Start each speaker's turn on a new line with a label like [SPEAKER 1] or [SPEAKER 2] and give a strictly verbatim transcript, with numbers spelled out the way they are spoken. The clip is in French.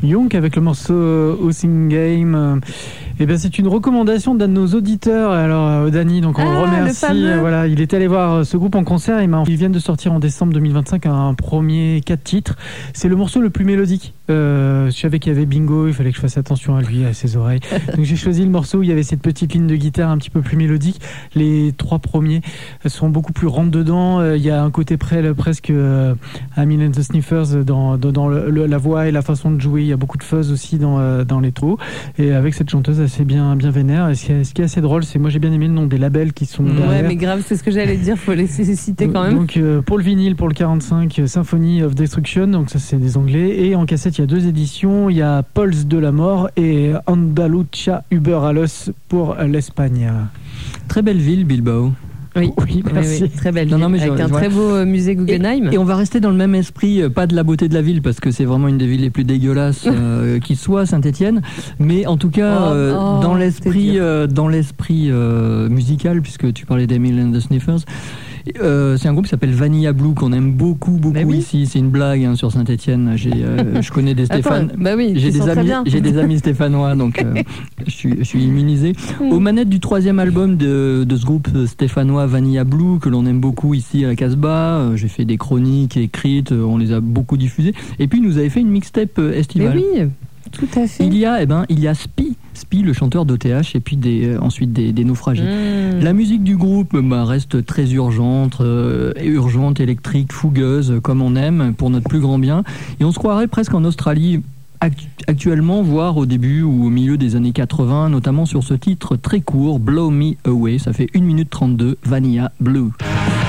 [SPEAKER 1] Young avec le morceau Housing Game. Et ben c'est une recommandation d'un de nos auditeurs. Alors euh, Dany, donc on
[SPEAKER 2] ah,
[SPEAKER 1] le remercie.
[SPEAKER 2] Le
[SPEAKER 1] voilà, il est allé voir ce groupe en concert. Et ben, ils viennent de sortir en décembre deux mille vingt-cinq un premier quatre titres. C'est le morceau le plus mélodique. Euh, je savais qu'il y avait Bingo, il fallait que je fasse attention à lui, à ses oreilles. Donc j'ai choisi le morceau où il y avait cette petite ligne de guitare un petit peu plus mélodique. Les trois premiers sont beaucoup plus rentre dedans. Il y a un côté près, presque euh, Amil and the Sniffers dans, dans, dans le, le, la voix et la façon de jouer. Il y a beaucoup de fuzz aussi dans, euh, dans les trous. Et avec cette chanteuse assez bien, bien vénère. Et ce qui est, ce qui est assez drôle, c'est moi j'ai bien aimé le nom des labels qui sont derrière.
[SPEAKER 2] Ouais, mais grave, c'est ce que j'allais dire, faut les citer quand même.
[SPEAKER 1] Donc euh, pour le vinyle, pour le quarante-cinq, Symphony of Destruction, donc ça c'est des anglais. Et en cassette, il y a deux éditions. Il y a Pulse de la mort et Andalucía über alles pour l'Espagne.
[SPEAKER 3] Très belle ville, Bilbao.
[SPEAKER 2] Oui,
[SPEAKER 1] oui, merci.
[SPEAKER 2] Oui, oui, très belle.
[SPEAKER 3] Non, non, mais
[SPEAKER 2] avec
[SPEAKER 3] je,
[SPEAKER 2] un
[SPEAKER 3] je,
[SPEAKER 2] très beau euh, musée Guggenheim.
[SPEAKER 3] Et, et on va rester dans le même esprit, pas de la beauté de la ville, parce que c'est vraiment une des villes les plus dégueulasses euh, qui soit, Saint-Étienne. Mais en tout cas,
[SPEAKER 2] oh,
[SPEAKER 3] euh,
[SPEAKER 2] oh,
[SPEAKER 3] dans l'esprit, euh, dans l'esprit euh, musical, puisque tu parlais d'Emil and the Sniffers. Euh, c'est un groupe qui s'appelle Vanilla Blue qu'on aime beaucoup beaucoup oui. ici. C'est une blague hein, sur Saint-Étienne. J'ai, euh, je connais des Stéphane.
[SPEAKER 2] Bah oui,
[SPEAKER 3] j'ai des amis, j'ai des amis stéphanois, donc euh, je suis, je suis immunisé. Mm. Aux manettes du troisième album de, de ce groupe stéphanois Vanilla Blue que l'on aime beaucoup ici à la Casbah. Euh, j'ai fait des chroniques écrites, on les a beaucoup diffusées. Et puis il nous avait fait une mixtape estivale.
[SPEAKER 2] Mais oui. Tout à fait.
[SPEAKER 3] Il y a, eh ben, il y a Spi, Spi, le chanteur d'O T H, et puis des, euh, ensuite des, des naufragés. Mmh. La musique du groupe bah, reste très urgente, euh, urgente, électrique, fougueuse, comme on aime, pour notre plus grand bien. Et on se croirait presque en Australie act- actuellement, voire au début ou au milieu des années quatre-vingts, notamment sur ce titre très court, Blow Me Away. Ça fait une minute trente-deux, Vanilla Blue.